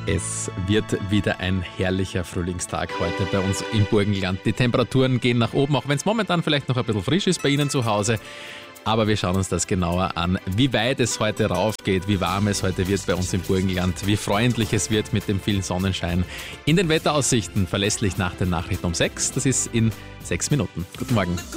Es wird wieder ein herrlicher Frühlingstag heute bei uns im Burgenland. Die Temperaturen gehen nach oben, auch wenn es momentan vielleicht noch ein bisschen frisch ist bei Ihnen zu Hause. Aber wir schauen uns das genauer an, wie weit es heute raufgeht, wie warm es heute wird bei uns im Burgenland, wie freundlich es wird mit dem vielen Sonnenschein. In den Wetteraussichten verlässlich nach den Nachrichten um 6. Das ist in 6 Minuten. Guten Morgen.